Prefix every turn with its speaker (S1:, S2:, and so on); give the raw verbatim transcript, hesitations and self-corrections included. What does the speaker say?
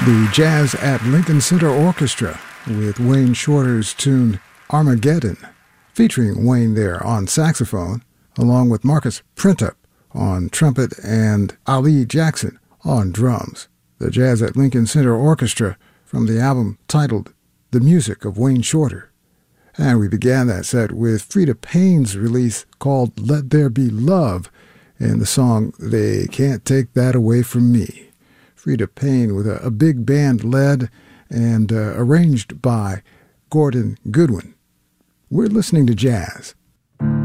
S1: The Jazz at Lincoln Center Orchestra with Wayne Shorter's tune Armageddon, featuring Wayne there on saxophone, along with Marcus Printup on trumpet and Ali Jackson on drums. The Jazz at Lincoln Center Orchestra from the album titled The Music of Wayne Shorter. And we began that set with Freda Payne's release called Let There Be Love and the song They Can't Take That Away From Me. Freda Payne with a, a big band led and uh, arranged by Gordon Goodwin. We're listening to jazz.